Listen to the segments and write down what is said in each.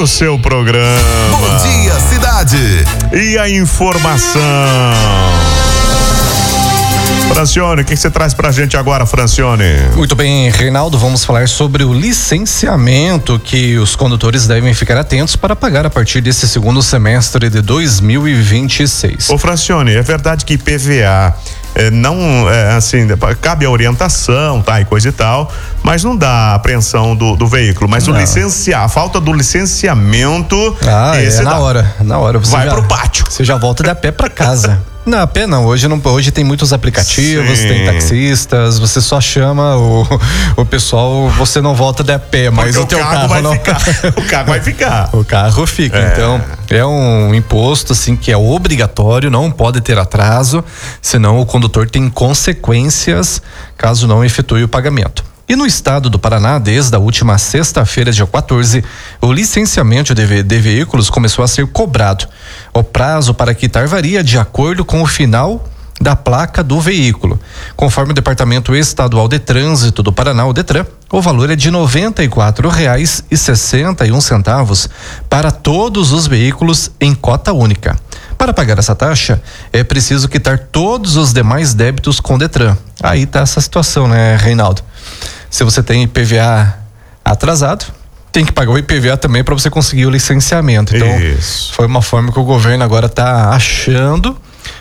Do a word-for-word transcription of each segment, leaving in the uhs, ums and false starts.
o seu programa. Bom dia, cidade. E a informação. Francione, o que você traz pra gente agora, Francione? Muito bem, Reinaldo, vamos falar sobre o licenciamento que os condutores devem ficar atentos para pagar a partir desse segundo semestre de dois mil e vinte e seis. Ô Francione, é verdade que I P V A é, não, é, assim, cabe a orientação, tá, e coisa e tal, mas não dá a apreensão do, do veículo, mas não. o licenciar, a falta do licenciamento, ah, esse é na dá. hora, na hora. Você vai já, pro pátio. Você já volta da pé pra casa. Não, a pé não, hoje não, hoje tem muitos aplicativos, Sim. tem taxistas, você só chama o, o pessoal, você não volta de a pé, mas Porque o teu o carro, carro vai não. ficar. O carro vai ficar. O carro fica, É. então é um imposto assim que é obrigatório, não pode ter atraso, senão o condutor tem consequências caso não efetue o pagamento. E no estado do Paraná, desde a última sexta-feira, dia quatorze, o licenciamento de, ve- de veículos começou a ser cobrado. O prazo para quitar varia de acordo com o final da placa do veículo. Conforme o Departamento Estadual de Trânsito do Paraná, o Detran, o valor é de noventa e quatro reais e sessenta e um centavos para todos os veículos em cota única. Para pagar essa taxa, é preciso quitar todos os demais débitos com o Detran. Aí tá essa situação, né, Reinaldo? Se você tem I P V A atrasado, tem que pagar o I P V A também para você conseguir o licenciamento. Então, Isso. foi uma forma que o governo agora está achando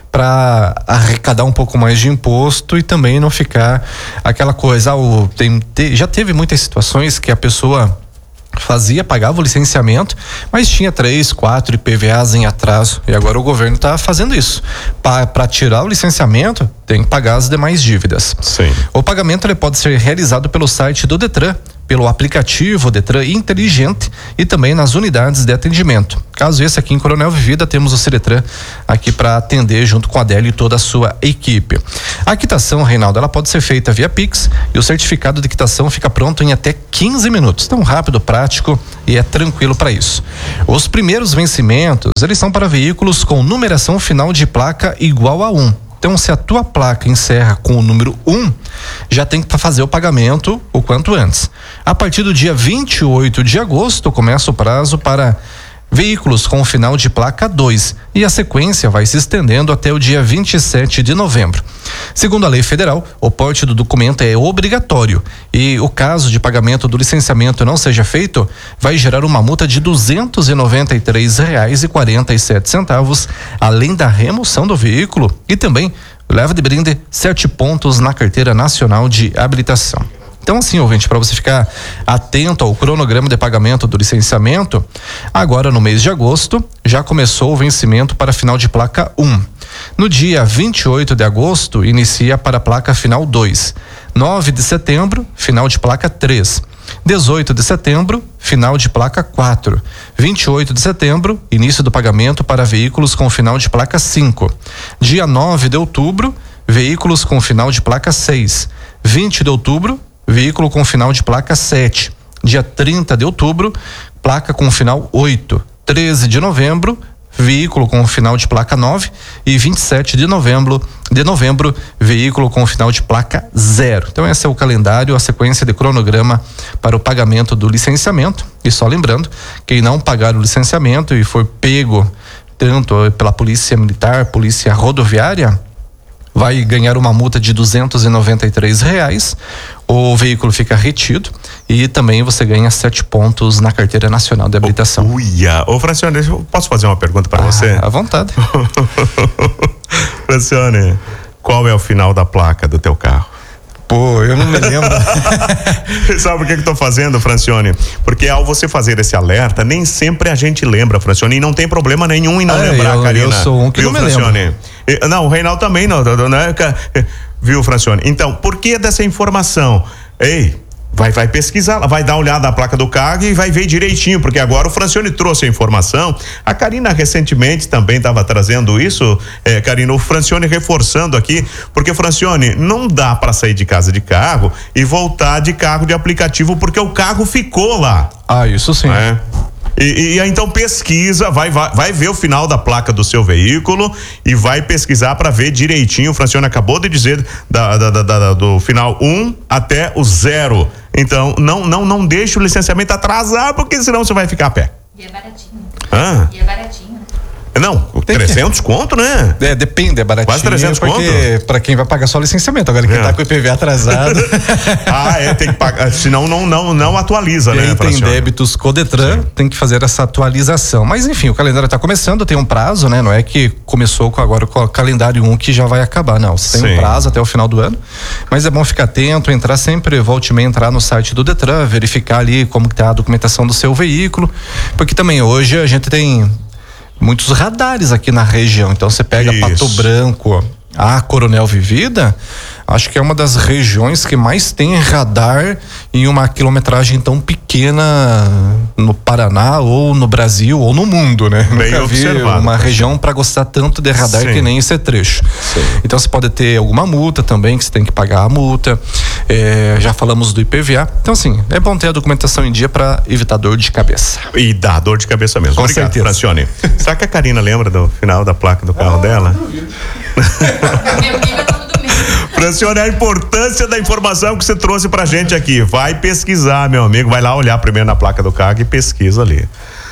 para arrecadar um pouco mais de imposto e também não ficar aquela coisa. Ah, o, tem, te, já teve muitas situações que a pessoa fazia, pagava o licenciamento, mas tinha três, quatro I P V As em atraso. E agora o governo está fazendo isso. Para tirar o licenciamento, tem que pagar as demais dívidas. Sim. O pagamento ele pode ser realizado pelo site do Detran, pelo aplicativo Detran Inteligente e também nas unidades de atendimento. Caso esse aqui em Coronel Vivida, temos o Ciretran aqui para atender junto com a Adélia e toda a sua equipe. A quitação, Reinaldo, ela pode ser feita via Pix e o certificado de quitação fica pronto em até quinze minutos. Tão rápido, prático e é tranquilo para isso. Os primeiros vencimentos, eles são para veículos com numeração final de placa igual a um. Então, se a tua placa encerra com o número um, já tem que fazer o pagamento o quanto antes. A partir do dia vinte e oito de agosto, começa o prazo para veículos com final de placa dois e a sequência vai se estendendo até o dia vinte e sete de novembro. Segundo a lei federal, o porte do documento é obrigatório e o caso de pagamento do licenciamento não seja feito, vai gerar uma multa de duzentos e noventa e três reais e quarenta e sete centavos, além da remoção do veículo e também leva de brinde sete pontos na carteira nacional de habilitação. Então, assim, ouvinte, para você ficar atento ao cronograma de pagamento do licenciamento, agora no mês de agosto já começou o vencimento para final de placa um. No dia vinte e oito de agosto, inicia para a placa final dois. nove de setembro, final de placa três. dezoito de setembro, final de placa quatro. vinte e oito de setembro, início do pagamento para veículos com final de placa cinco. Dia nove de outubro, veículos com final de placa seis. vinte de outubro, veículo com final de placa sete. Dia trinta de outubro, placa com final oito. treze de novembro, veículo com final de placa nove e vinte e sete de novembro, de novembro, veículo com final de placa zero. Então esse é o calendário, a sequência de cronograma para o pagamento do licenciamento. E só lembrando, quem não pagar o licenciamento e for pego tanto pela polícia militar, polícia rodoviária, vai ganhar uma multa de duzentos e noventa e três reais, o veículo fica retido e também você ganha sete pontos na carteira nacional de habilitação. Uia, ô Francione, eu posso fazer uma pergunta para ah, você? À vontade. Francione, qual é o final da placa do teu carro? Pô, eu não me lembro. Sabe por que que eu tô fazendo, Francione? Porque ao você fazer esse alerta, nem sempre a gente lembra, Francione, e não tem problema nenhum em não é, lembrar, eu, Karina. Eu sou um que viu, não me Francione? lembro. E, não, o Reinaldo também não, né? Viu, Francione? Então, por que dessa informação? Ei, vai, vai pesquisar, vai dar uma olhada na placa do carro e vai ver direitinho, porque agora o Francione trouxe a informação. A Karina recentemente também estava trazendo isso, é, Karina, o Francione reforçando aqui, porque, Francione, não dá para sair de casa de carro e voltar de carro de aplicativo, porque o carro ficou lá. Ah, isso sim. É. E, e então pesquisa, vai, vai, vai ver o final da placa do seu veículo e vai pesquisar para ver direitinho. O Francione acabou de dizer da, da, da, da, do final um até o zero. Então não, não, não deixe o licenciamento atrasar, porque senão você vai ficar a pé. E é baratinho. Hã? E é baratinho. Não, Tem trezentos que... conto, né? É, depende, é baratinho. Quase trezentos porque conto? Pra quem vai pagar só licenciamento. Agora quem é. tá com o I P V A atrasado. Ah, é, tem que pagar. Senão não, não, não atualiza, quem né? Quem tem Francione? débitos com o Detran Sim. tem que fazer essa atualização. Mas enfim, o calendário tá começando, tem um prazo, né? Não é que começou com agora com o calendário um que já vai acabar, não. Você tem Sim. um prazo até o final do ano. Mas é bom ficar atento, entrar sempre, volte e meia, entrar no site do Detran, verificar ali como que tá a documentação do seu veículo. Porque também hoje a gente tem muitos radares aqui na região, então você pega Isso. Pato Branco, a Coronel Vivida, acho que é uma das regiões que mais tem radar em uma quilometragem tão pequena no Paraná ou no Brasil ou no mundo, né? Bem Nunca vi uma região para gostar tanto de radar Sim. que nem esse trecho. Sim. Então você pode ter alguma multa também, que você tem que pagar a multa. É, já falamos do I P V A. Então assim, é bom ter a documentação em dia para evitar dor de cabeça. E dá dor de cabeça mesmo. Com Obrigado, certeza. Francione. Será que a Karina lembra do final da placa do carro ah, dela? Meu livro é todo domingo. Francione, a importância da informação que você trouxe pra gente aqui. Vai pesquisar, meu amigo. Vai lá olhar primeiro na placa do carro e pesquisa ali.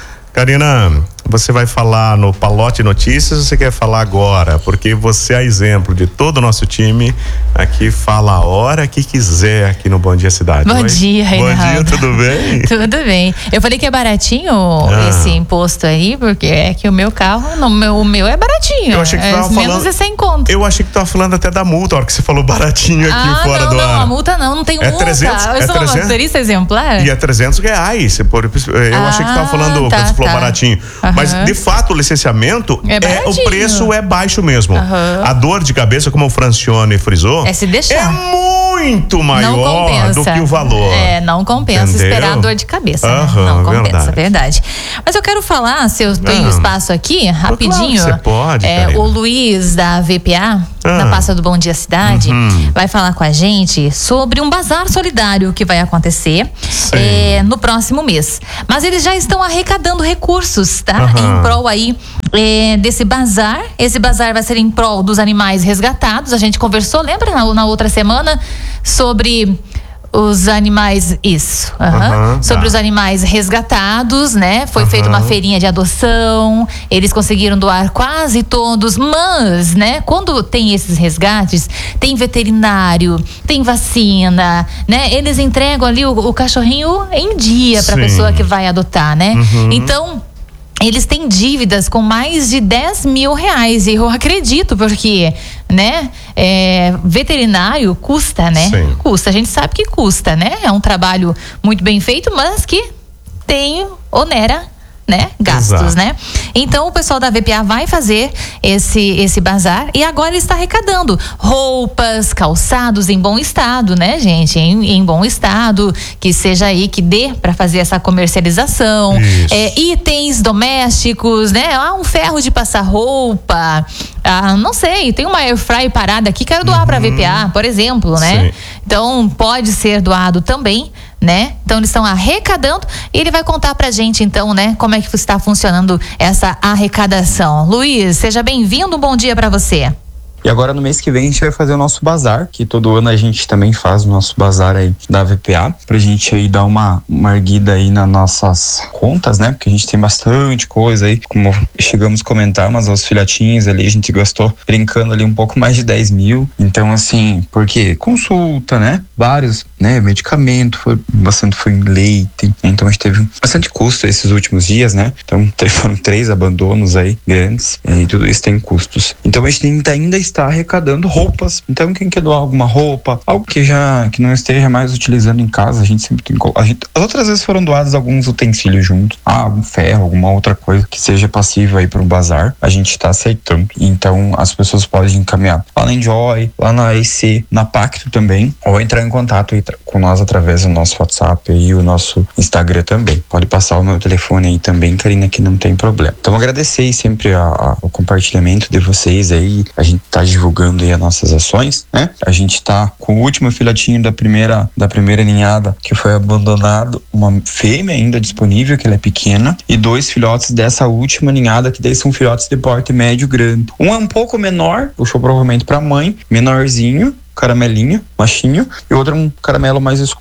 Karina, você vai falar no Palote Notícias ou você quer falar agora? Porque você é exemplo de todo o nosso time. Aqui fala a hora que quiser aqui no Bom Dia Cidade. Bom Oi? dia, Reinaldo. Bom dia, tudo bem? Tudo bem. Eu falei que é baratinho ah. esse imposto aí, porque é que o meu carro, no meu, o meu é baratinho. Eu achei que é tava menos falando, de cem conto. Eu achei que tu tava falando até da multa, a hora que você falou baratinho aqui ah, fora não, do não, ar. Não, a multa não, não tem é multa. trezentos, eu é sou uma motorista exemplar. E é trezentos reais. Por, eu ah, achei que tava falando tá, quando você falou tá. baratinho. Uhum. Mas, de fato, o licenciamento, é é, o preço é baixo mesmo. Uhum. A dor de cabeça, como o Francione frisou, é se deixar. É muito maior do que o valor. É, não compensa Entendeu? esperar a dor de cabeça. Uhum, né? Não compensa, verdade. verdade. Mas eu quero falar, se eu tenho ah. espaço aqui, rapidinho. Claro, você pode, é, o Luiz da V P A, ah. da Praça do Bom Dia Cidade, uhum. vai falar com a gente sobre um bazar solidário que vai acontecer é, no próximo mês. Mas eles já estão arrecadando recursos, tá? Uhum. Em prol aí é, desse bazar. Esse bazar vai ser em prol dos animais resgatados. A gente conversou, lembra na, na outra semana, sobre os animais, isso, uhum. Uhum, sobre tá. os animais resgatados, né? Foi uhum. feita uma feirinha de adoção, eles conseguiram doar quase todos, mas, né? Quando tem esses resgates, tem veterinário, tem vacina, né? Eles entregam ali o, o cachorrinho em dia para a pessoa que vai adotar, né? Uhum. Então, eles têm dívidas com mais de dez mil reais, e eu acredito, porque, né, é, veterinário custa, né? Sim. Custa, a gente sabe que custa, né? É um trabalho muito bem feito, mas que tem, onera, né? Gastos, Exato. né? Então o pessoal da V P A vai fazer esse esse bazar e agora ele está arrecadando roupas, calçados em bom estado, né, gente? Em, em bom estado, que seja aí, que dê para fazer essa comercialização. É, itens domésticos, né? Ah, um ferro de passar roupa. Ah, não sei, tem uma airfryer parada aqui, quero doar uhum. para a V P A, por exemplo, né? Sim. Então pode ser doado também, né? Então eles estão arrecadando e ele vai contar pra gente então, né, como é que está funcionando essa arrecadação. Luiz, seja bem-vindo, um bom dia pra você. E agora no mês que vem a gente vai fazer o nosso bazar, que todo ano a gente também faz o nosso bazar aí da V P A, pra gente aí dar uma, uma erguida aí nas nossas contas, né? Porque a gente tem bastante coisa aí, como chegamos a comentar, mas os filhotinhos ali a gente gastou brincando ali um pouco mais de dez mil. Então assim, porque consulta, né? Vários, né? Medicamento, foi, bastante foi em leite. Então a gente teve bastante custo esses últimos dias, né? Então foram três abandonos aí grandes e tudo isso tem custos. Então a gente ainda está arrecadando roupas. Então quem quer doar alguma roupa, algo que já que não esteja mais utilizando em casa, a gente sempre tem a gente, as outras vezes foram doados alguns utensílios juntos, ah, algum ferro, alguma outra coisa que seja passível aí para um bazar, a gente está aceitando. Então as pessoas podem encaminhar lá na Enjoy, lá na E C, na Pacto também, ou entrar em contato aí com nós através do nosso WhatsApp e o nosso Instagram também. Pode passar o meu telefone aí também, Karina, que não tem problema. Então agradecer sempre a, a, o compartilhamento de vocês aí, a gente tá divulgando aí as nossas ações, né? A gente tá com o último filhotinho da primeira da primeira ninhada que foi abandonado, uma fêmea ainda disponível, que ela é pequena, e dois filhotes dessa última ninhada, que daí são filhotes de porte médio grande. Um é um pouco menor, puxou provavelmente pra mãe, menorzinho, caramelinho, machinho, e outro é um caramelo mais escuro,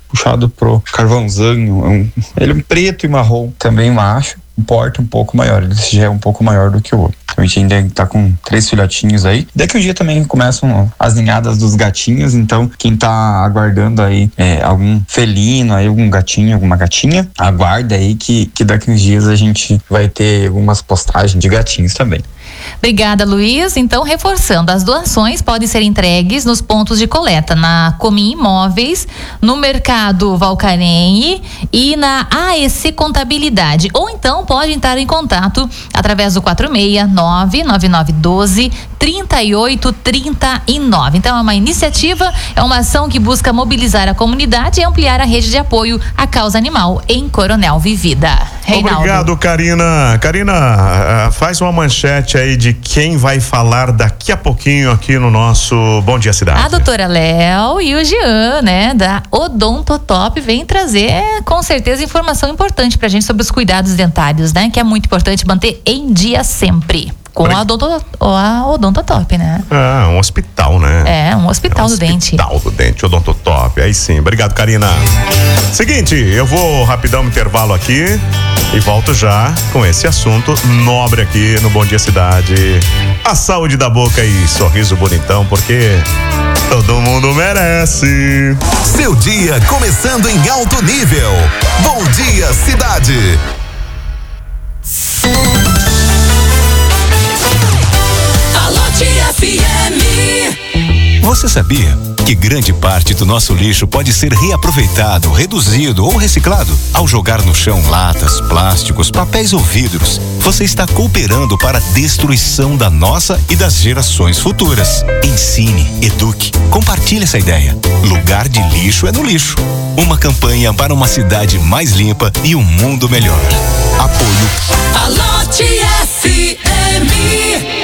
puxado pro carvãozinho. Um, ele é um preto e marrom, também macho. Um porte um pouco maior, ele já é um pouco maior do que o outro. A gente ainda tá com três filhotinhos aí. Daqui um dia também começam as ninhadas dos gatinhos, então quem tá aguardando aí é, algum felino, aí algum gatinho, alguma gatinha, aguarda aí que, que daqui uns dias a gente vai ter algumas postagens de gatinhos também. Obrigada, Luiz. Então, reforçando, as doações podem ser entregues nos pontos de coleta, na Comim Imóveis, no Mercado Valcarenhe e na A E C Contabilidade. Ou então pode entrar em contato através do quatro seis nove nove nove um dois trinta e oito trinta e nove. Então é uma iniciativa, é uma ação que busca mobilizar a comunidade e ampliar a rede de apoio à causa animal em Coronel Vivida. Reinaldo. Obrigado, Karina. Karina, faz uma manchete aí de quem vai falar daqui a pouquinho aqui no nosso Bom Dia Cidade. A doutora Léo e o Jean, né, da Odontotop, vem trazer com certeza informação importante pra gente sobre os cuidados dentários, né, que é muito importante manter em dia sempre. Com a, odonto, a Odontotop, né? Ah, um hospital, né? É, um hospital é um do dente. Hospital do dente, Odontotop. Aí sim. Obrigado, Karina. Seguinte, eu vou rapidão um intervalo aqui e volto já com esse assunto nobre aqui no Bom Dia Cidade. A saúde da boca e sorriso bonitão, porque todo mundo merece. Seu dia começando em alto nível. Bom Dia Cidade. F M. Você sabia que grande parte do nosso lixo pode ser reaproveitado, reduzido ou reciclado? Ao jogar no chão latas, plásticos, papéis ou vidros, você está cooperando para a destruição da nossa e das gerações futuras. Ensine, eduque, compartilhe essa ideia. Lugar de lixo é no lixo. Uma campanha para uma cidade mais limpa e um mundo melhor. Apoio Alote F M.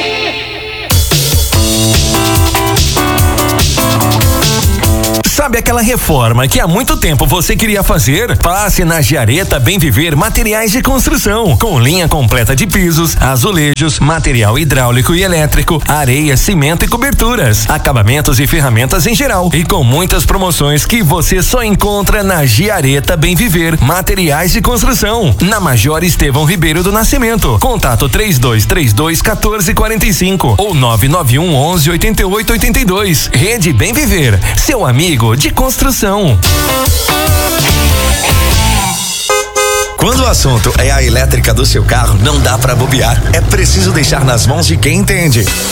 Sabe aquela reforma que há muito tempo você queria fazer? Passe na Giareta Bem Viver Materiais de Construção, com linha completa de pisos, azulejos, material hidráulico e elétrico, areia, cimento e coberturas, acabamentos e ferramentas em geral, e com muitas promoções que você só encontra na Giareta Bem Viver Materiais de Construção, na Major Estevão Ribeiro do Nascimento. Contato três dois três dois, um quatro quatro cinco ou nove nove um, onze, oitenta e oito, oitenta e dois. Rede Bem Viver, seu amigo de construção. Quando o assunto é a elétrica do seu carro, não dá pra bobear. É preciso deixar nas mãos de quem entende.